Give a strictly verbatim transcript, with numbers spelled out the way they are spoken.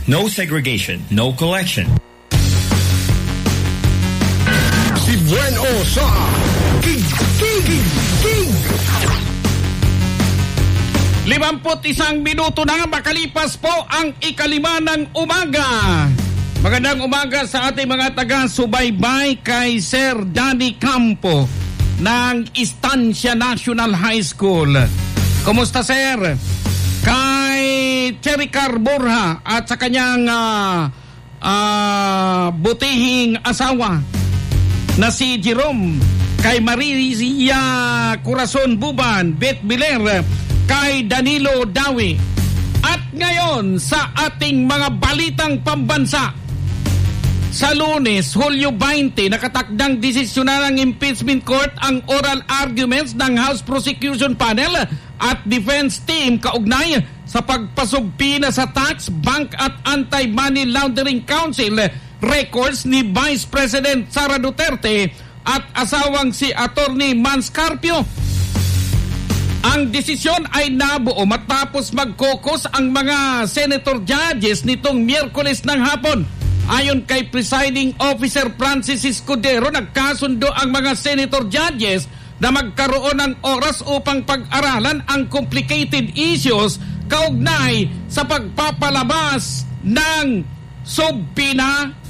No segregation, no collection. Si Bueno sa Gig Gig Gig. Limamput isang minuto na makalipas po ang ikalima ng umaga. Magandang umaga sa ating mga taga-subaybay kay Sir Danny Campo ng Estancia National High School. Kumusta, Sir? Kay Cherry Carborha at sa kanyang uh, uh, butihing asawa na si Jerome, kay Maria Corazon Buban, Beth Biler, kay Danilo Dawi. At ngayon sa ating mga balitang pambansa, sa Lunes, Hulyo twenty, nakatakdang desisyon na ng impeachment court ang oral arguments ng House Prosecution Panel at Defense Team kaugnay sa pagpasumpina sa Tax, Bank at Anti-Money Laundering Council records ni Vice President Sara Duterte at asawang si Attorney Mans Carpio. Ang desisyon ay nabuo matapos mag-caucus ang mga senator judges nitong Miyerkules ng hapon. Ayon kay Presiding Officer Francis Escudero, nagkasundo ang mga senator judges na magkaroon ng oras upang pag-aralan ang complicated issues kaugnay sa pagpapalabas ng subpoena